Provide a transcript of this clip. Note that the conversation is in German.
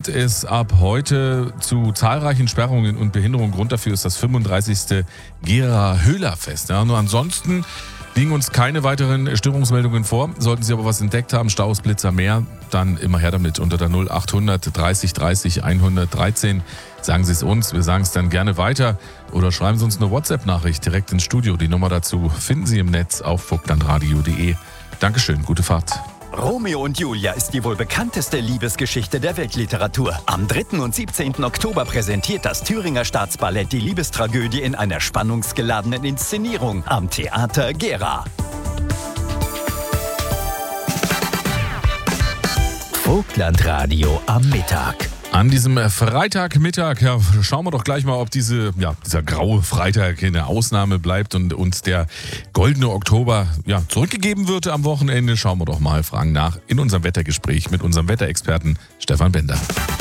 kommt es ab heute zu zahlreichen Sperrungen und Behinderungen. Grund dafür ist das 35. Gera-Höhler-Fest. Ja, nur ansonsten liegen uns keine weiteren Störungsmeldungen vor. Sollten Sie aber was entdeckt haben, Staus, Blitzer, mehr, dann immer her damit unter der 0800 30 30 113. Sagen Sie es uns, wir sagen es dann gerne weiter oder schreiben Sie uns eine WhatsApp-Nachricht direkt ins Studio. Die Nummer dazu finden Sie im Netz auf vogtlandradio.de. Dankeschön, gute Fahrt. Romeo und Julia ist die wohl bekannteste Liebesgeschichte der Weltliteratur. Am 3. und 17. Oktober präsentiert das Thüringer Staatsballett die Liebestragödie in einer spannungsgeladenen Inszenierung am Theater Gera. Vogtlandradio am Mittag. An diesem Freitagmittag, ja, schauen wir doch gleich mal, ob dieser graue Freitag eine Ausnahme bleibt und uns der goldene Oktober zurückgegeben wird am Wochenende. Schauen wir doch mal, fragen nach in unserem Wettergespräch mit unserem Wetterexperten Stefan Bender.